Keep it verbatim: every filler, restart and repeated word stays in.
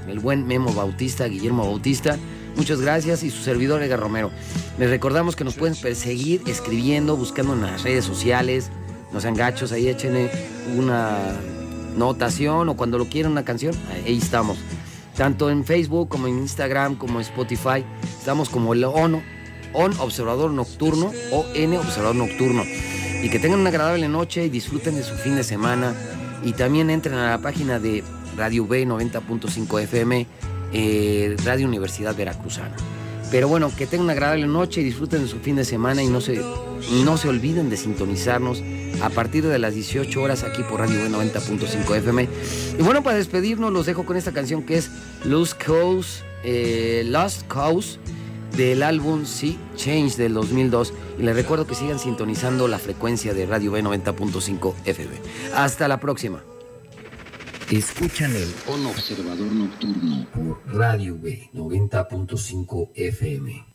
el buen Memo Bautista, Guillermo Bautista. Muchas gracias, y su servidor Edgar Romero. Les recordamos que nos pueden perseguir escribiendo, buscando en las redes sociales. No sean gachos, ahí échenle una notación o cuando lo quieran una canción, ahí estamos. Tanto en Facebook como en Instagram como en Spotify. Estamos como el ON, ON Observador Nocturno o N Observador Nocturno. Y que tengan una agradable noche y disfruten de su fin de semana. Y también entren a la página de Radio B noventa punto cinco F M, eh, Radio Universidad Veracruzana. Pero bueno, que tengan una agradable noche y disfruten de su fin de semana y no se, no se olviden de sintonizarnos a partir de las dieciocho horas aquí por Radio B noventa punto cinco F M. Y bueno, para despedirnos los dejo con esta canción que es Lost Cause, eh, Lost Cause del álbum Sea Change del dos mil dos. Y les recuerdo que sigan sintonizando la frecuencia de Radio B noventa punto cinco F M. Hasta la próxima. Escuchan el ON Observador Nocturno por Radio B noventa punto cinco F M.